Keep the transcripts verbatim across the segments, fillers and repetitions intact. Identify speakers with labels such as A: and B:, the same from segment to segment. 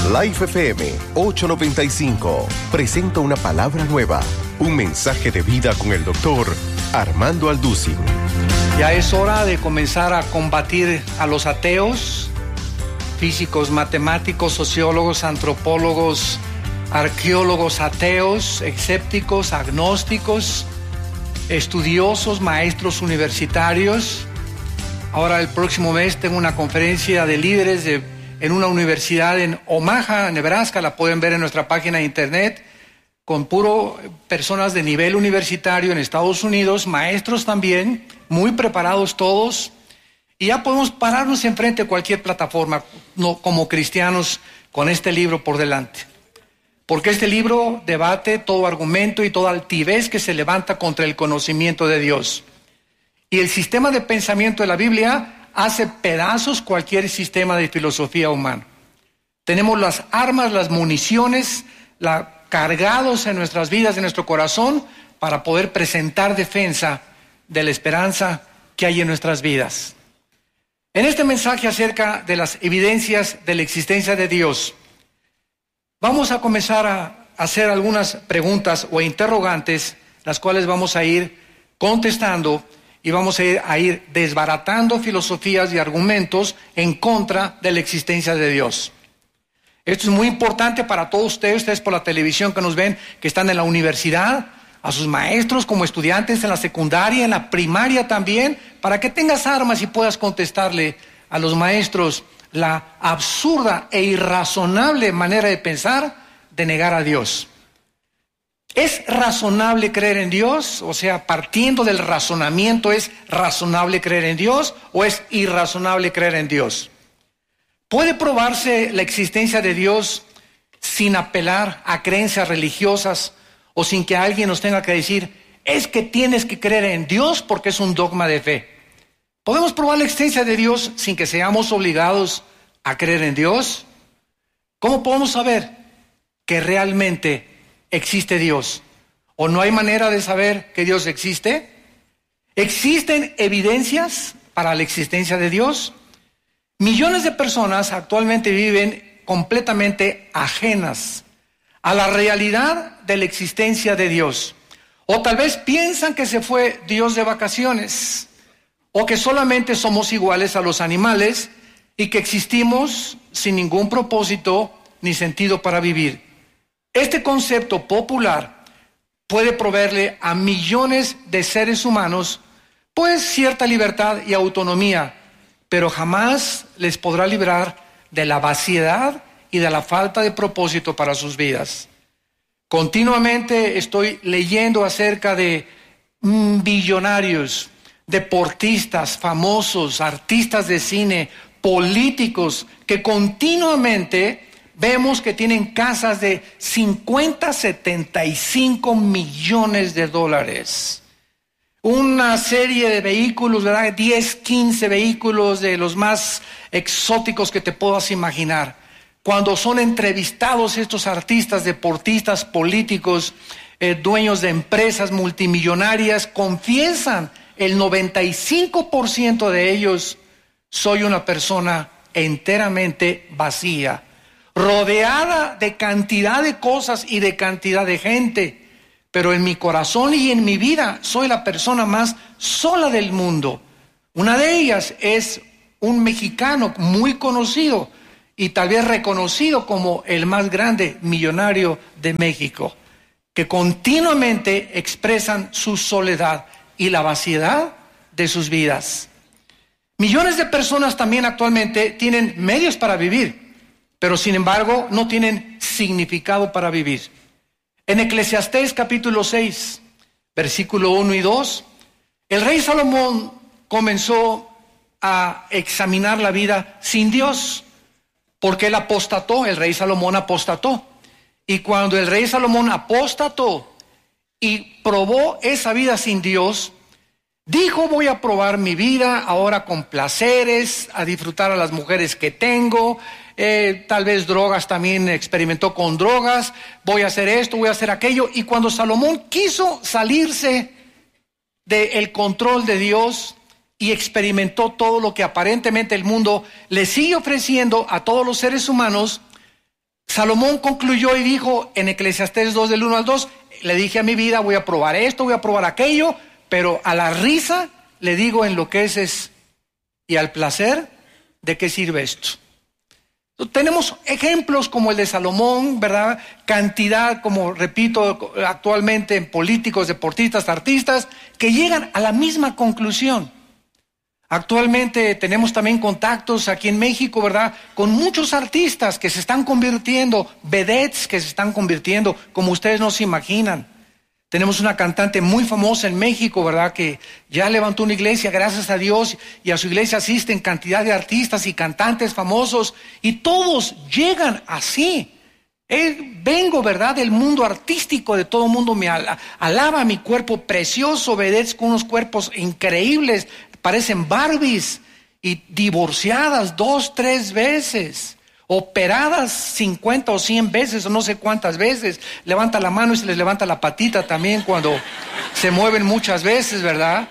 A: Life F M ochocientos noventa y cinco presenta una palabra nueva, un mensaje de vida con el doctor Armando Alducin.
B: Ya es hora de comenzar a combatir a los ateos, físicos, matemáticos, sociólogos, antropólogos, arqueólogos ateos, escépticos, agnósticos, estudiosos, maestros universitarios. Ahora el próximo mes tengo una conferencia de líderes de, en una universidad en Omaha, Nebraska, la pueden ver en nuestra página de internet, con puro personas de nivel universitario en Estados Unidos, maestros también, muy preparados todos, y ya podemos pararnos enfrente de cualquier plataforma no, como cristianos con este libro por delante. Porque este libro debate todo argumento y toda altivez que se levanta contra el conocimiento de Dios. Y el sistema de pensamiento de la Biblia hace pedazos cualquier sistema de filosofía humana. Tenemos las armas, las municiones, la, cargados en nuestras vidas, en nuestro corazón, para poder presentar defensa de la esperanza que hay en nuestras vidas. En este mensaje acerca de las evidencias de la existencia de Dios, vamos a comenzar a hacer algunas preguntas o interrogantes, las cuales vamos a ir contestando y vamos a ir, a ir desbaratando filosofías y argumentos en contra de la existencia de Dios. Esto es muy importante para todos ustedes, ustedes por la televisión que nos ven, que están en la universidad, a sus maestros como estudiantes en la secundaria, en la primaria también, para que tengas armas y puedas contestarle a los maestros la absurda e irrazonable manera de pensar de negar a Dios. ¿Es razonable creer en Dios? O sea, partiendo del razonamiento, ¿es razonable creer en Dios o es irrazonable creer en Dios? ¿Puede probarse la existencia de Dios sin apelar a creencias religiosas o sin que alguien nos tenga que decir, es que tienes que creer en Dios porque es un dogma de fe? ¿Podemos probar la existencia de Dios sin que seamos obligados a creer en Dios? ¿Cómo podemos saber que realmente existe Dios? ¿O no hay manera de saber que Dios existe? ¿Existen evidencias para la existencia de Dios? Millones de personas actualmente viven completamente ajenas a la realidad de la existencia de Dios. O tal vez piensan que se fue Dios de vacaciones, o que solamente somos iguales a los animales y que existimos sin ningún propósito ni sentido para vivir. Este concepto popular puede proveerle a millones de seres humanos pues cierta libertad y autonomía, pero jamás les podrá librar de la vaciedad y de la falta de propósito para sus vidas. Continuamente estoy leyendo acerca de mm, billonarios, deportistas famosos, artistas de cine, políticos, que continuamente vemos que tienen casas de cincuenta, setenta y cinco millones de dólares. Una serie de vehículos, ¿verdad? diez, quince vehículos de los más exóticos que te puedas imaginar. Cuando son entrevistados estos artistas, deportistas, políticos, eh, dueños de empresas multimillonarias, confiesan el noventa y cinco por ciento de ellos, soy una persona enteramente vacía, rodeada de cantidad de cosas y de cantidad de gente, pero en mi corazón y en mi vida soy la persona más sola del mundo. Una de ellas es un mexicano muy conocido y tal vez reconocido como el más grande millonario de México, que continuamente expresan su soledad y la vaciedad de sus vidas. Millones de personas también actualmente tienen medios para vivir, pero sin embargo no tienen significado para vivir. En Eclesiastés capítulo seis, versículo uno y dos, el rey Salomón comenzó a examinar la vida sin Dios, porque él apostató, el rey Salomón apostató. Y cuando el rey Salomón apostató y probó esa vida sin Dios, dijo, voy a probar mi vida ahora con placeres, a disfrutar a las mujeres que tengo, eh, tal vez drogas, también experimentó con drogas, voy a hacer esto, voy a hacer aquello. Y cuando Salomón quiso salirse del control de Dios y experimentó todo lo que aparentemente el mundo le sigue ofreciendo a todos los seres humanos, Salomón concluyó y dijo en Eclesiastés dos del uno al dos, le dije a mi vida, voy a probar esto, voy a probar aquello, pero a la risa le digo enloqueces y al placer, ¿de qué sirve esto? Entonces, tenemos ejemplos como el de Salomón, ¿verdad? Cantidad, como repito, actualmente en políticos, deportistas, artistas, que llegan a la misma conclusión. Actualmente tenemos también contactos aquí en México, ¿verdad? Con muchos artistas que se están convirtiendo, vedettes que se están convirtiendo, como ustedes no se imaginan. Tenemos una cantante muy famosa en México, ¿verdad? Que ya levantó una iglesia, gracias a Dios, y a su iglesia asisten cantidad de artistas y cantantes famosos, y todos llegan así. Eh, vengo, ¿verdad? Del mundo artístico, de todo el mundo me ala, alaba mi cuerpo precioso, vedettes con unos cuerpos increíbles, parecen Barbies, y divorciadas dos, tres veces. Operadas cincuenta o cien veces o no sé cuántas veces, levanta la mano y se les levanta la patita también cuando se mueven muchas veces, ¿verdad?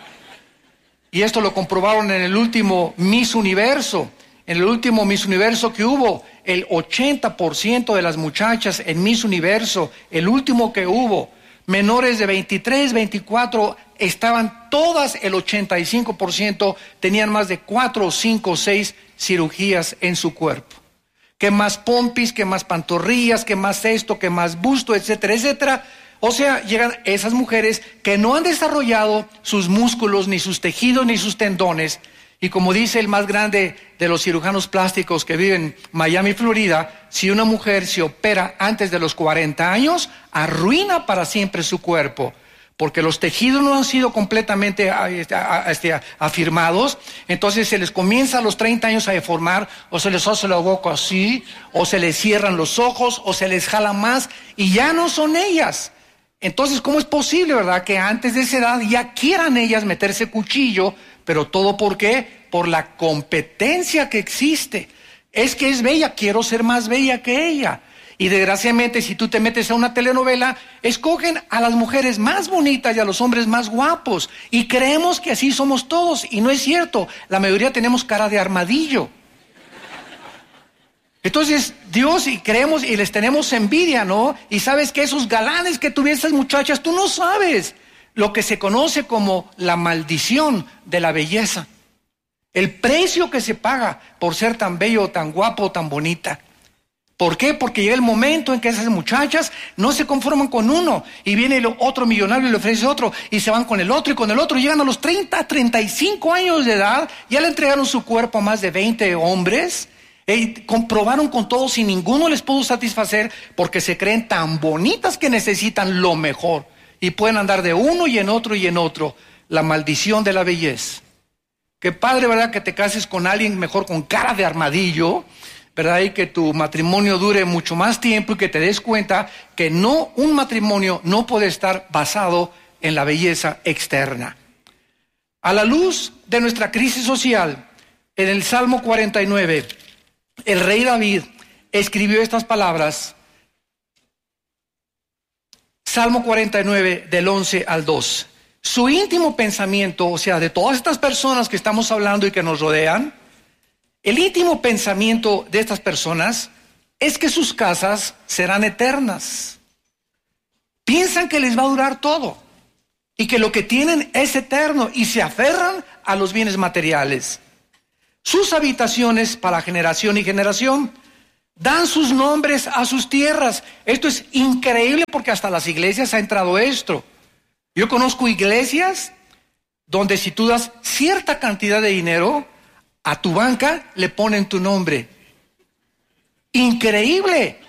B: Y esto lo comprobaron en el último Miss Universo. En el último Miss Universo que hubo, el ochenta por ciento de las muchachas en Miss Universo, el último que hubo, menores de veintitrés, veinticuatro, estaban todas, el ochenta y cinco por ciento tenían más de cuatro, cinco, seis cirugías en su cuerpo. Que más pompis, que más pantorrillas, que más esto, que más busto, etcétera, etcétera. O sea, llegan esas mujeres que no han desarrollado sus músculos, ni sus tejidos, ni sus tendones. Y como dice el más grande de los cirujanos plásticos que vive en Miami, Florida, si una mujer se opera antes de los cuarenta años, arruina para siempre su cuerpo. Porque los tejidos no han sido completamente este, afirmados, entonces se les comienza a los treinta años a deformar, o se les hace la boca así, o se les cierran los ojos, o se les jala más, y ya no son ellas. Entonces, ¿cómo es posible, verdad, que antes de esa edad ya quieran ellas meterse cuchillo? Pero todo ¿por qué? Por la competencia que existe. Es que es bella, quiero ser más bella que ella. Y desgraciadamente, si tú te metes a una telenovela, escogen a las mujeres más bonitas y a los hombres más guapos. Y creemos que así somos todos. Y no es cierto. La mayoría tenemos cara de armadillo. Entonces, Dios, y creemos y les tenemos envidia, ¿no? Y sabes que esos galanes que tuvieron esas muchachas, tú no sabes lo que se conoce como la maldición de la belleza. El precio que se paga por ser tan bello, tan guapo, tan bonita. ¿Por qué? Porque llega el momento en que esas muchachas no se conforman con uno y viene el otro millonario y le ofrece otro y se van con el otro y con el otro, llegan a los treinta, treinta y cinco años de edad, ya le entregaron su cuerpo a más de veinte hombres, y comprobaron con todos y ninguno les pudo satisfacer porque se creen tan bonitas que necesitan lo mejor y pueden andar de uno y en otro y en otro. La maldición de la belleza. Qué padre, ¿verdad? Que te cases con alguien mejor con cara de armadillo, ¿verdad? Y que tu matrimonio dure mucho más tiempo y que te des cuenta que no, un matrimonio no puede estar basado en la belleza externa. A la luz de nuestra crisis social, en el Salmo cuarenta y nueve, el rey David escribió estas palabras. Salmo cuarenta y nueve, del once al dos. Su íntimo pensamiento, o sea, de todas estas personas que estamos hablando y que nos rodean, el íntimo pensamiento de estas personas es que sus casas serán eternas. Piensan que les va a durar todo y que lo que tienen es eterno y se aferran a los bienes materiales. Sus habitaciones para generación y generación dan sus nombres a sus tierras. Esto es increíble porque hasta las iglesias ha entrado esto. Yo conozco iglesias donde si tú das cierta cantidad de dinero, a tu banca le ponen tu nombre. Increíble.